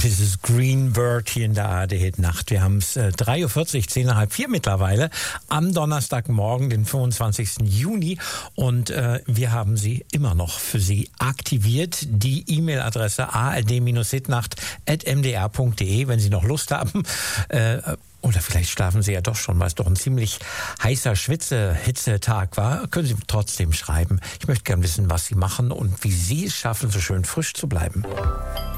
Mrs. Greenberg hier in der ARD Nacht. Wir haben es 3.40 Uhr, 10 nach halb 4 mittlerweile, am Donnerstagmorgen, den 25. Juni. Und wir haben sie immer noch für Sie aktiviert. Die E-Mail-Adresse ard-hitnacht@mdr.de, wenn Sie noch Lust haben. Oder vielleicht schlafen Sie ja doch schon, weil es doch ein ziemlich heißer Hitzetag war. Können Sie trotzdem schreiben. Ich möchte gerne wissen, was Sie machen und wie Sie es schaffen, so schön frisch zu bleiben.